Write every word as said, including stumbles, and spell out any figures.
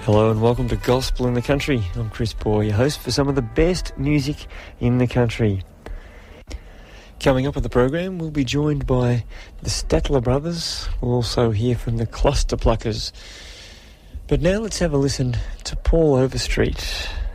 Hello and welcome to Gospel in the Country. I'm Chris Boy, your host for some of the best music in the country. Coming up on the program, we'll be joined by the Statler Brothers. We'll also hear from the Cluster Pluckers. But now let's have a listen to Paul Overstreet.